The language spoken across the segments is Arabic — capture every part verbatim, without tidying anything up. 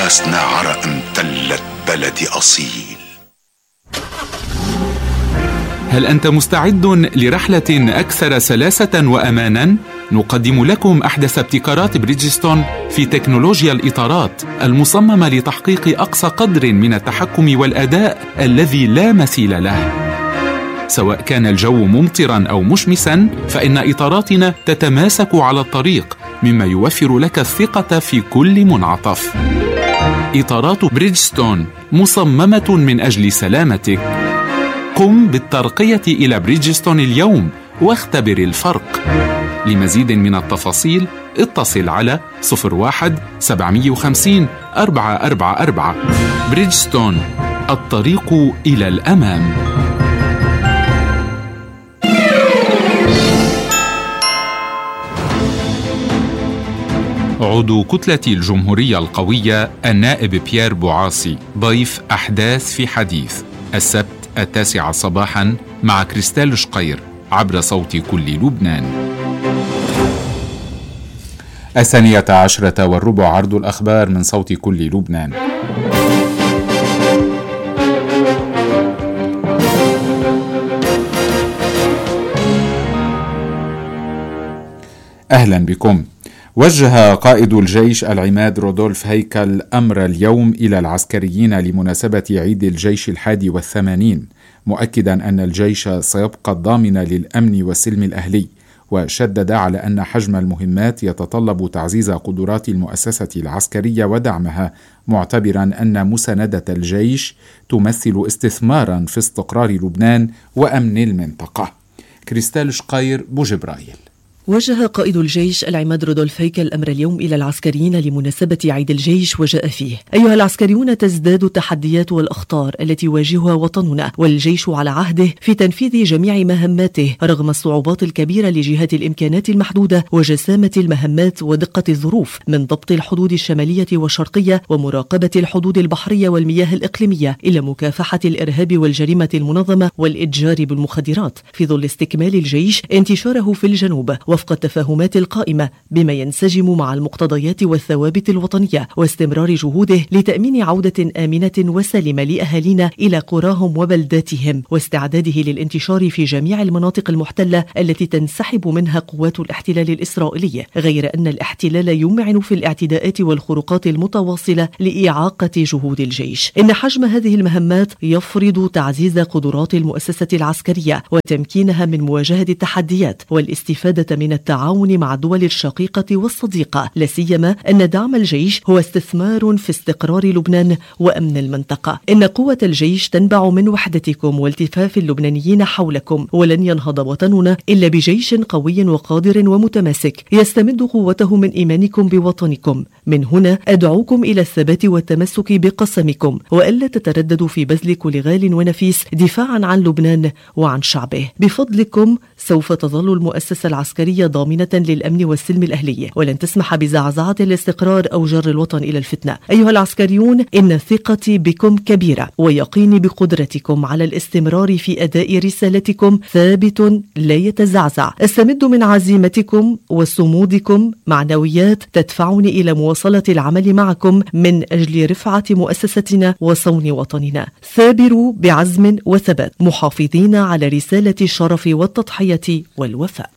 أنفاسنا عرق امتلت بلد أصيل. هل أنت مستعد لرحلة أكثر سلاسة وأمانا؟ نقدم لكم أحدث ابتكارات بريدجستون في تكنولوجيا الإطارات المصممة لتحقيق أقصى قدر من التحكم والأداء الذي لا مثيل له. سواء كان الجو ممطرا أو مشمسا، فإن إطاراتنا تتماسك على الطريق، مما يوفر لك الثقة في كل منعطف. إطارات بريدجستون مصممة من أجل سلامتك. قم بالترقية إلى بريدجستون اليوم واختبر الفرق. لمزيد من التفاصيل اتصل على صفر واحد سبعمائة وخمسين أربعة أربعة أربعة. بريدجستون، الطريق إلى الأمام. عضو كتلة الجمهورية القوية النائب بيير بوعاصي ضيف أحداث في حديث السبت التاسعة صباحا مع كريستال شقير عبر صوت كل لبنان. الثانية عشرة والربع، عرض الأخبار من صوت كل لبنان. أهلا بكم. وجه قائد الجيش العماد رودولف هيكل أمر اليوم إلى العسكريين لمناسبة عيد الجيش الحادي والثمانين، مؤكدا أن الجيش سيبقى الضامن للأمن والسلم الأهلي، وشدد على أن حجم المهمات يتطلب تعزيز قدرات المؤسسة العسكرية ودعمها، معتبرا أن مساندة الجيش تمثل استثمارا في استقرار لبنان وأمن المنطقة. كريستال شقير بوجبرايل. وجه قائد الجيش العماد رودولف هيكل أمر اليوم إلى العسكريين لمناسبة عيد الجيش، وجاء فيه: أيها العسكريون، تزداد التحديات والأخطار التي يواجهها وطننا، والجيش على عهده في تنفيذ جميع مهماته رغم الصعوبات الكبيرة لجهة الإمكانات المحدودة وجسامة المهمات ودقة الظروف، من ضبط الحدود الشمالية والشرقية ومراقبة الحدود البحرية والمياه الإقليمية، إلى مكافحة الإرهاب والجريمة المنظمة والإتجار بالمخدرات، في ظل استكمال الجيش انتشاره في الجنوب وفق التفاهمات القائمة بما ينسجم مع المقتضيات والثوابت الوطنية، واستمرار جهوده لتأمين عودة آمنة وسالمة لأهالينا إلى قراهم وبلداتهم، واستعداده للانتشار في جميع المناطق المحتلة التي تنسحب منها قوات الاحتلال الإسرائيلي، غير أن الاحتلال يمعن في الاعتداءات والخروقات المتواصلة لإعاقة جهود الجيش. إن حجم هذه المهمات يفرض تعزيز قدرات المؤسسة العسكرية وتمكينها من مواجهة التحديات والاستفادة من التعاون مع الدول الشقيقة والصديقة، لا سيما أن دعم الجيش هو استثمار في استقرار لبنان وأمن المنطقة. إن قوة الجيش تنبع من وحدتكم والتفاف اللبنانيين حولكم، ولن ينهض وطننا إلا بجيش قوي وقادر ومتماسك يستمد قوته من إيمانكم بوطنكم. من هنا أدعوكم إلى الثبات والتمسك بقسمكم، وألا تترددوا في بذل كل غال ونفيس دفاعا عن لبنان وعن شعبه. بفضلكم سوف تظل المؤسسة العسكرية ضامنة للأمن والسلم الأهلي، ولن تسمح بزعزعة الاستقرار أو جر الوطن إلى الفتنة. أيها العسكريون، إن ثقتي بكم كبيرة، ويقيني بقدرتكم على الاستمرار في أداء رسالتكم ثابت لا يتزعزع. أستمد من عزيمتكم وصمودكم معنويات تدفعني إلى مواصلة العمل معكم من أجل رفعة مؤسستنا وصون وطننا. ثابروا بعزم وثبات، محافظين على رسالة الشرف والتضحية والوفاء.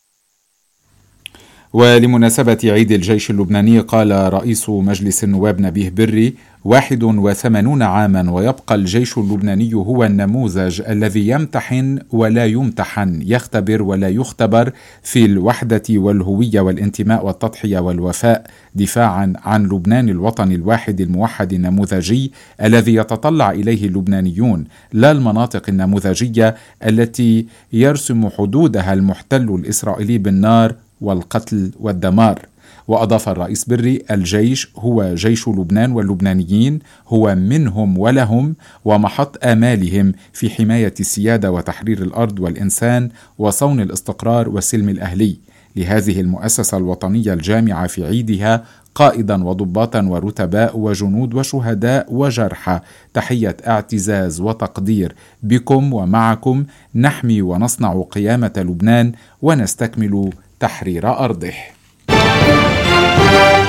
ولمناسبة عيد الجيش اللبناني، قال رئيس مجلس النواب نبيه بري: واحد وثمانون عاما ويبقى الجيش اللبناني هو النموذج الذي يمتحن ولا يمتحن، يختبر ولا يختبر في الوحدة والهوية والانتماء والتضحية والوفاء، دفاعا عن لبنان الوطن الواحد الموحد النموذجي الذي يتطلع إليه اللبنانيون، لا المناطق النموذجية التي يرسم حدودها المحتل الإسرائيلي بالنار والقتل والدمار. وأضاف الرئيس بري: الجيش هو جيش لبنان واللبنانيين، هو منهم ولهم ومحط آمالهم في حماية السيادة وتحرير الأرض والإنسان وصون الاستقرار والسلم الأهلي. لهذه المؤسسة الوطنية الجامعة في عيدها قائدا وضباطا ورتباء وجنود وشهداء وجرحى، تحية اعتزاز وتقدير بكم ومعكم نحمي ونصنع قيامة لبنان ونستكمل تحرير أرضه.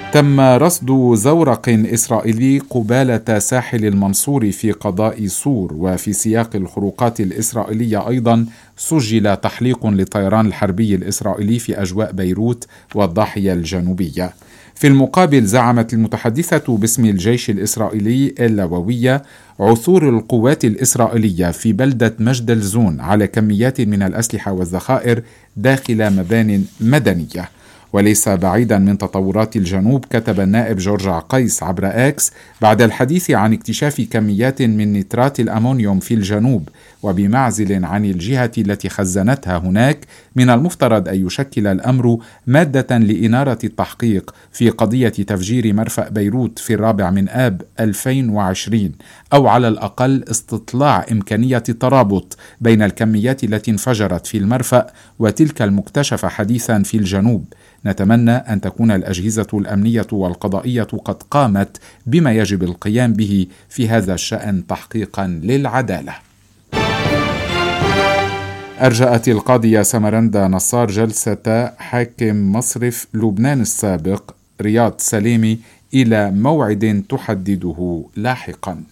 تم رصد زورق إسرائيلي قبالة ساحل المنصور في قضاء صور. وفي سياق الخروقات الإسرائيلية أيضا سجل تحليق للطيران الحربي الإسرائيلي في أجواء بيروت والضاحية الجنوبية. في المقابل زعمت المتحدثة باسم الجيش الإسرائيلي اللواوية عثور القوات الإسرائيلية في بلدة مجد الزون على كميات من الأسلحة والذخائر داخل مبان مدنية. وليس بعيدا من تطورات الجنوب، كتب النائب جورج عقيس عبر آكس بعد الحديث عن اكتشاف كميات من نترات الأمونيوم في الجنوب وبمعزل عن الجهة التي خزنتها هناك، من المفترض أن يشكل الأمر مادة لإنارة التحقيق في قضية تفجير مرفأ بيروت في الرابع من آب ألفين وعشرين، أو على الأقل استطلاع إمكانية ترابط بين الكميات التي انفجرت في المرفأ وتلك المكتشفة حديثا في الجنوب. نتمنى أن تكون الأجهزة الأمنية والقضائية قد قامت بما يجب القيام به في هذا الشأن تحقيقا للعدالة. أرجأت القاضية سمرندا نصار جلسة حاكم مصرف لبنان السابق رياض سليمي إلى موعد تحدده لاحقا.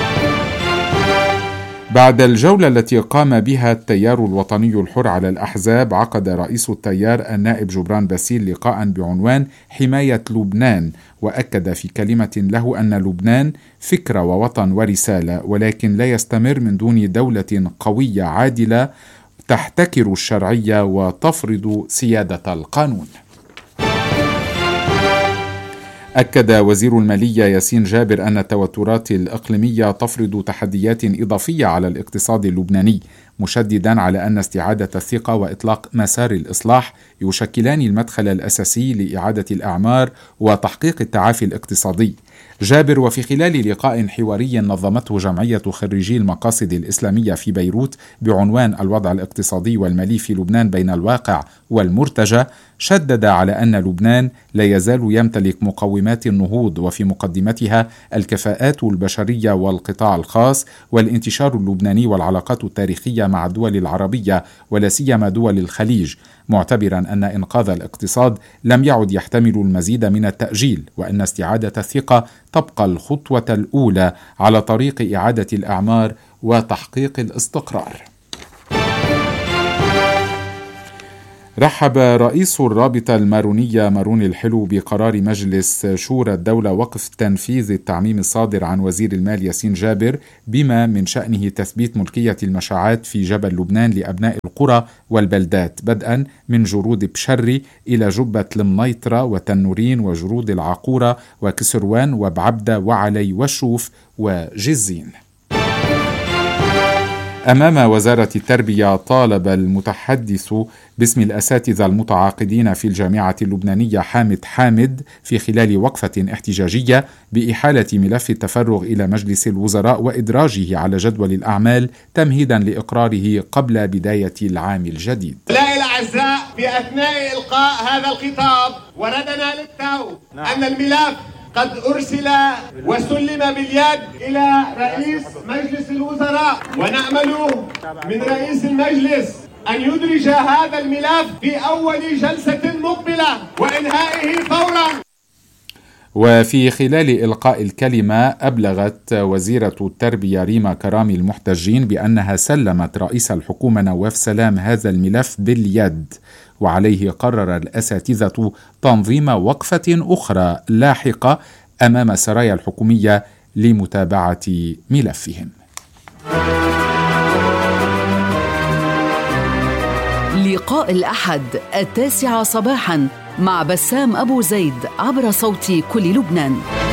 بعد الجولة التي قام بها التيار الوطني الحر على الأحزاب، عقد رئيس التيار النائب جبران باسيل لقاء بعنوان حماية لبنان، وأكد في كلمة له أن لبنان فكرة ووطن ورسالة، ولكن لا يستمر من دون دولة قوية عادلة تحتكر الشرعية وتفرض سيادة القانون. أكد وزير المالية ياسين جابر أن التوترات الإقليمية تفرض تحديات إضافية على الاقتصاد اللبناني، مشددا على أن استعادة الثقة وإطلاق مسار الإصلاح يشكلان المدخل الأساسي لإعادة الأعمار وتحقيق التعافي الاقتصادي. جابر وفي خلال لقاء حواري نظمته جمعية خريجي المقاصد الإسلامية في بيروت بعنوان الوضع الاقتصادي والمالي في لبنان بين الواقع والمرتجى، شدد على أن لبنان لا يزال يمتلك مقومات النهوض، وفي مقدمتها الكفاءات البشرية والقطاع الخاص والانتشار اللبناني والعلاقات التاريخية مع الدول العربية ولا سيما دول الخليج، معتبرا أن إنقاذ الاقتصاد لم يعد يحتمل المزيد من التأجيل، وأن استعادة الثقة تبقى الخطوة الأولى على طريق إعادة الأعمار وتحقيق الاستقرار. رحب رئيس الرابطة المارونية مارون الحلو بقرار مجلس شورى الدولة وقف تنفيذ التعميم الصادر عن وزير المال ياسين جابر بما من شأنه تثبيت ملكية المشاعات في جبل لبنان لأبناء القرى والبلدات، بدءا من جرود بشري إلى جبة المنيطرة وتنورين وجرود العقورة وكسروان وبعبدة وعلي وشوف وجزين. أمام وزارة التربية طالب المتحدث باسم الأساتذة المتعاقدين في الجامعة اللبنانية حامد حامد في خلال وقفة احتجاجية بإحالة ملف التفرغ إلى مجلس الوزراء وإدراجه على جدول الأعمال تمهيدا لإقراره قبل بداية العام الجديد. لا الأعزاء، في أثناء إلقاء هذا الخطاب وردنا للتو أن الملف قد أرسل وسلم باليد إلى رئيس مجلس الوزراء، ونأمل من رئيس المجلس أن يدرج هذا الملف في أول جلسة مقبلة وإنهائه فورا. وفي خلال إلقاء الكلمة أبلغت وزيرة التربية ريما كرامي المحتجين بأنها سلمت رئيس الحكومة نواف سلام هذا الملف باليد، وعليه قرر الأساتذة تنظيم وقفة أخرى لاحقة أمام السرايا الحكومية لمتابعة ملفهم. لقاء الأحد التاسعة صباحا مع بسام أبو زيد عبر صوت كل لبنان.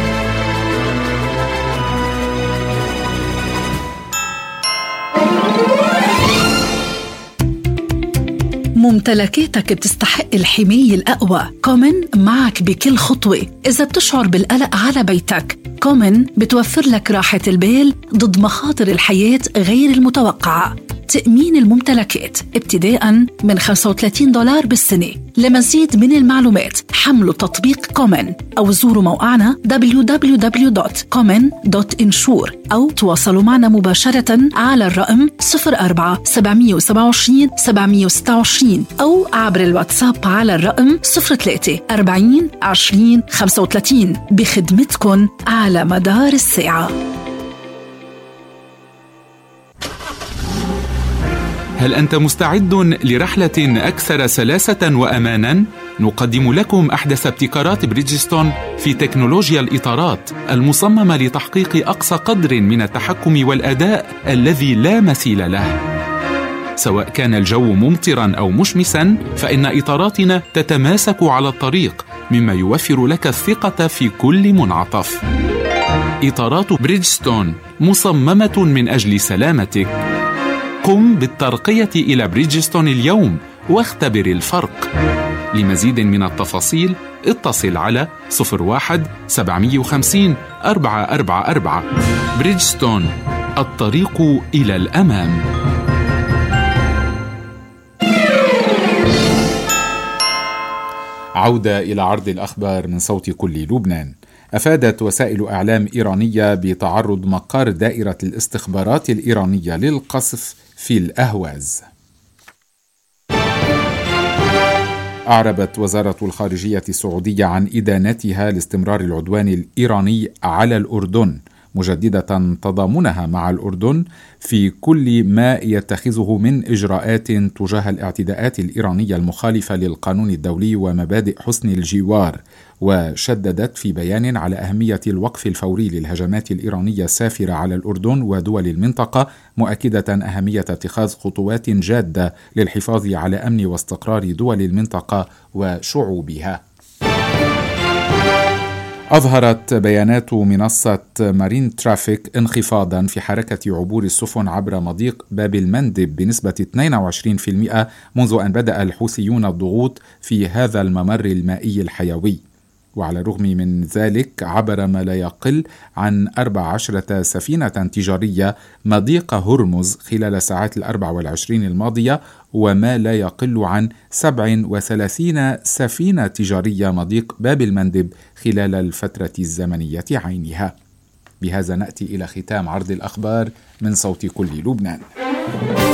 ممتلكاتك بتستحق الحماية الأقوى. كومن معك بكل خطوة. إذا بتشعر بالقلق على بيتك، كومن بتوفر لك راحة البال ضد مخاطر الحياة غير المتوقعة. تأمين الممتلكات ابتداء من خمسة وثلاثين دولار بالسنة. لمزيد من المعلومات حملوا تطبيق كومن أو زوروا موقعنا دبليو دبليو دبليو دوت كومن دوت انشور أو تواصلوا معنا مباشرة على الرقم صفر أربعة سبعمية وسبعة وعشرين سبعمية وستة وعشرين أو عبر الواتساب على الرقم صفر ثلاثة أربعين عشرين خمسة وثلاثين بخدمتكم على مدار الساعة. هل أنت مستعد لرحلة أكثر سلاسة وأمانا؟ نقدم لكم أحدث ابتكارات بريدجستون في تكنولوجيا الإطارات المصممة لتحقيق أقصى قدر من التحكم والأداء الذي لا مثيل له. سواء كان الجو ممطرا أو مشمسا، فإن إطاراتنا تتماسك على الطريق، مما يوفر لك الثقة في كل منعطف. إطارات بريدجستون مصممة من أجل سلامتك. قم بالترقية إلى بريدجستون اليوم واختبر الفرق. لمزيد من التفاصيل اتصل على صفر واحد سبعمية وخمسين أربعة أربعة أربعة. بريدجستون، الطريق إلى الأمام. عودة إلى عرض الأخبار من صوت كل لبنان. أفادت وسائل أعلام إيرانية بتعرض مقر دائرة الاستخبارات الإيرانية للقصف في الأهواز. أعربت وزارة الخارجية السعودية عن إدانتها لاستمرار العدوان الإيراني على الأردن، مجددة تضامنها مع الأردن في كل ما يتخذه من إجراءات تجاه الاعتداءات الإيرانية المخالفة للقانون الدولي ومبادئ حسن الجوار. وشددت في بيان على أهمية الوقف الفوري للهجمات الإيرانية السافرة على الأردن ودول المنطقة، مؤكدة أهمية اتخاذ خطوات جادة للحفاظ على أمن واستقرار دول المنطقة وشعوبها. أظهرت بيانات منصة مارين ترافيك انخفاضا في حركة عبور السفن عبر مضيق باب المندب بنسبة اثنين وعشرين بالمئة منذ أن بدأ الحوثيون الضغوط في هذا الممر المائي الحيوي. وعلى الرغم من ذلك عبر ما لا يقل عن أربع عشرة سفينة تجارية مضيق هرمز خلال الساعات الأربع والعشرين الماضية، وما لا يقل عن سبع وثلاثين سفينة تجارية مضيق باب المندب خلال الفترة الزمنية عينها. بهذا نأتي إلى ختام عرض الأخبار من صوت كل لبنان.